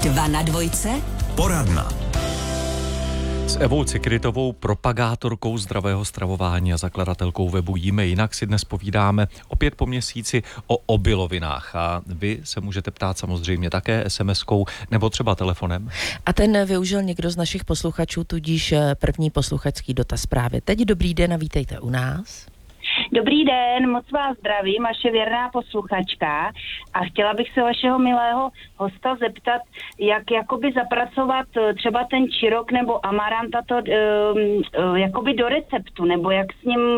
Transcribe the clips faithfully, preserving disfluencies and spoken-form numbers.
Dva na dvojce. Poradna. S Evou Cikrytovou, propagátorkou zdravého stravování a zakladatelkou webu Jíme jinak, si dnes povídáme opět po měsíci o obilovinách. A vy se můžete ptát samozřejmě také es em eskou nebo třeba telefonem. A ten využil někdo z našich posluchačů, tudíž první posluchačský dotaz právě teď. Dobrý den a vítejte u nás. Dobrý den, moc vás zdravím, vaše věrná posluchačka, a chtěla bych se vašeho milého hosta zeptat, jak jakoby zapracovat třeba ten čirok nebo amaranta to, uh, uh, jakoby do receptu, nebo jak s ním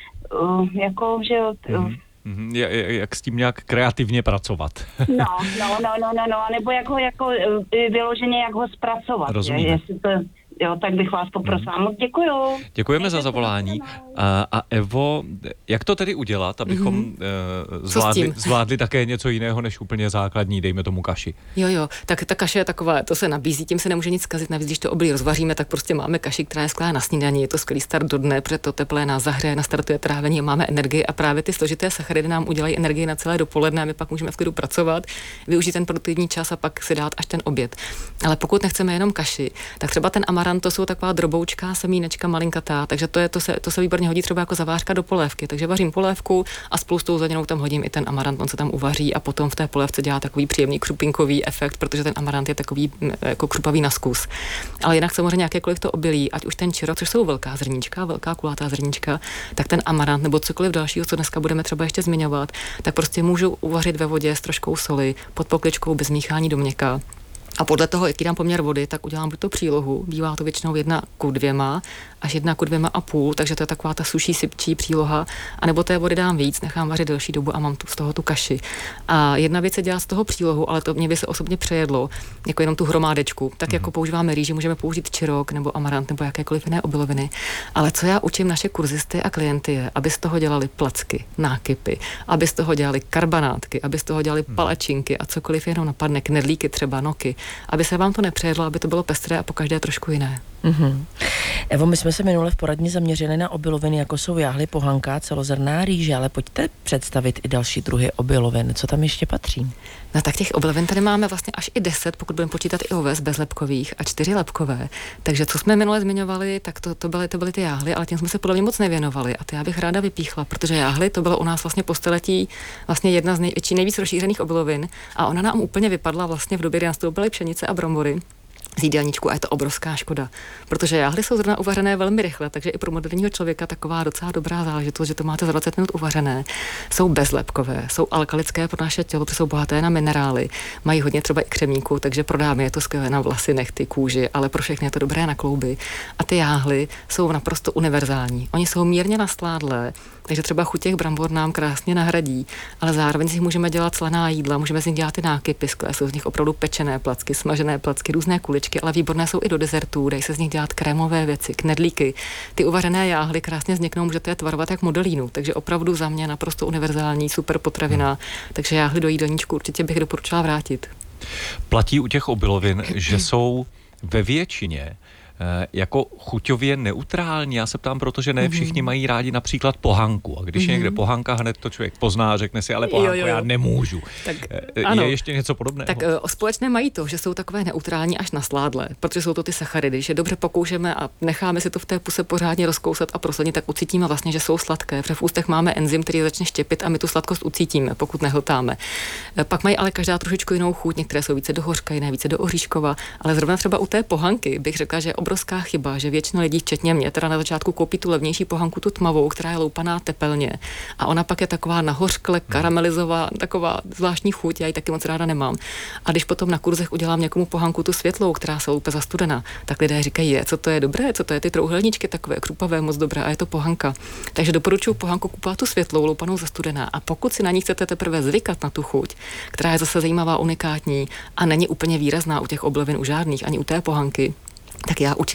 uh, jako, že jo, uh, Mm-hmm. Jak s tím nějak kreativně pracovat. No, no, no, no, no, no, nebo jako, jako vyloženě, jak ho zpracovat. Rozumíme. Jestli to, jo, tak bych vás poprosila. Moc děkuju. Děkujeme za zavolání. A, a Evo, jak to tedy udělat, abychom mm-hmm. uh, zvládli, zvládli také něco jiného, než úplně základní, dejme tomu kaši? Jo, jo, tak ta kaše je taková, to se nabízí, tím se nemůže nic zkazit. Navíc, když to obilí rozvaříme, tak prostě máme kaši, která je skvělá na snídani. Je to skvělý start do dne, protože to teplé nás zahřeje, nastartuje trávení a máme energii, a právě ty složité sacharidy nám udělají energii na celé dopoledne a my pak můžeme v klidu pracovat, využít ten produktivní čas a pak si dát až ten oběd. Ale pokud nechceme jenom kaši, tak třeba ten amarant, to jsou taková droboučká semínečka malinkatá, takže to je to se to se výborně hodí třeba jako zavářka do polévky. Takže vařím polévku a spolu s tou zeleninou tam hodím i ten amarant, on se tam uvaří a potom v té polévce dělá takový příjemný krupinkový efekt, protože ten amarant je takový jako krupavý na zkus. Ale jinak samozřejmě jakékoliv to obilí, ať už ten čirok, což jsou velká zrníčka, velká kulatá zrníčka, tak ten amarant nebo cokoliv dalšího, co dneska budeme třeba ještě zmiňovat, tak prostě můžu uvařit ve vodě s troškou soli, pod pokličkou bez míchání do měkka. A podle toho, jaký dám poměr vody, tak udělám buď to přílohu, bývá to většinou jedna ku dvěma, až jedna ku dvěma a půl, takže to je taková ta suší, sypčí příloha, anebo té vody dám víc, nechám vařit delší dobu a mám tu, z toho tu kaši. A jedna věc je dělat z toho přílohu, ale to mě by se osobně přejedlo, jako jenom tu hromádečku. Tak jako používáme rýži, můžeme použít čirok nebo amarant nebo jakékoliv jiné obiloviny. Ale co já učím naše kurzisty a klienty je, aby z toho dělali placky, nákypy, aby z toho dělali karbanátky, aby z toho dělali palačinky a cokoliv jenom napadne, knedlíky třeba, noky, aby se vám to nepřejedlo, aby to bylo pestré a pokaždé trošku jiné. Mm-hmm. Evo, my jsme se minule v poradni zaměřili na obiloviny, jako jsou jáhly, pohanka, celozrnná rýže, ale pojďte představit i další druhy obilovin. Co tam ještě patří? No tak těch obilovin tady máme vlastně až i deset, pokud budeme počítat i oves bezlepkových a čtyři lepkové. Takže co jsme minule zmiňovali, tak to, to, byly, to byly ty jáhly, ale tím jsme se podle mě moc nevěnovali a ty já bych ráda vypíchla, protože jáhly to bylo u nás vlastně po staletí vlastně jedna z největší, nejvíc rozšířených obilovin a ona nám úplně vypadla vlastně v době, kdy nastoupily pšenice a brambory z jídelníčku a je to obrovská škoda, protože jáhly jsou zrovna uvařené velmi rychle, takže i pro moderního člověka taková docela dobrá záležitost, že to máte za dvacet minut uvařené. Jsou bezlepkové, jsou alkalické pro naše tělo, protože jsou bohaté na minerály, mají hodně třeba i křemíku, takže pro dámy je to skvělé na vlasy, nehty, kůži, ale pro všechny je to dobré na klouby. A ty jáhly jsou naprosto univerzální. Oni jsou mírně nasládlé, takže třeba chuť těch brambor nám krásně nahradí, ale zároveň si můžeme dělat slaná jídla, můžeme z nich dělat ty nákypy, jsou z nich opravdu pečené placky, smažené placky, různé kuličky, ale výborné jsou i do dezertů, dají se z nich dělat krémové věci, knedlíky. Ty uvařené jáhly krásně vzniknou, můžete je tvarovat jak modelínu, takže opravdu za mě naprosto univerzální, super potravina, takže jáhly do jídelníčku určitě bych doporučila vrátit. Platí u těch obilovin, že jsou ve většině jako chuťově neutrální. Já se ptám, protože ne všichni mají rádi například pohanku. A když mm-hmm. je někde pohanka, hned to člověk pozná, řekne si, ale pohanku jo, jo, jo. já nemůžu. Tak, je ano. ještě něco podobného? Tak o společné mají to, že jsou takové neutrální až nasládlé, protože jsou to ty sacharidy, že dobře pokoušeme a necháme si to v té puse pořádně rozkousat a proslednit, tak ucítíme vlastně, že jsou sladké. Protože v ústech máme enzym, který začne štěpit a my tu sladkost ucítíme, pokud nehltáme. Pak mají ale každá trošičku jinou chuť, některé jsou více do hořka, jiné více do oříškova, ale zrovna třeba u té pohanky bych řekla, že obrovská chyba, že většina lidí, včetně mě, teda na začátku koupí tu levnější pohanku, tu tmavou, která je loupaná tepelně. A ona pak je taková nahořkle, karamelizová, taková zvláštní chuť, já ji taky moc ráda nemám. A když potom na kurzech udělám někomu pohanku tu světlou, která se loupe zastudená, tak lidé říkají, je, co to je dobré, co to je ty trouhelníčky takové krupavé, moc dobré, a je to pohanka. Takže doporučuji pohanku kupovat tu světlou, loupanou zastudená. A pokud si na ní chcete teprve zvykat na tu chuť, která je zase zajímavá, unikátní a není úplně výrazná u těch obilovin u žádných, ani u té pohanky, tak já učím